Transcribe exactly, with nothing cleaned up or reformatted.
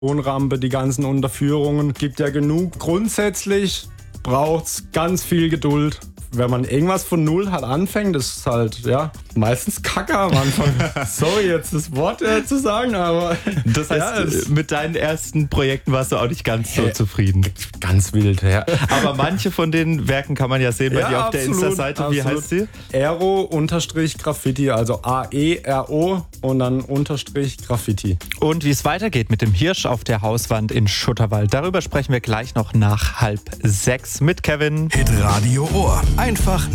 Wohnrampe, die ganzen Unterführungen. Gibt ja genug. Grundsätzlich braucht's ganz viel Geduld. Wenn man irgendwas von Null halt anfängt, das ist halt, ja, meistens Kacke am Anfang. Sorry, jetzt das Wort äh, zu sagen, aber... Das heißt, ja, es, mit deinen ersten Projekten warst du auch nicht ganz so äh, zufrieden. Ganz wild, ja. Aber manche von den Werken kann man ja sehen bei ja, dir auf absolut, der Insta-Seite. Wie absolut. heißt sie? Aero-Graffiti, also A E R O und dann Unterstrich Graffiti. Und wie es weitergeht mit dem Hirsch auf der Hauswand in Schutterwald, darüber sprechen wir gleich noch nach halb sechs mit Kevin. Hitradio Ohr. Einfach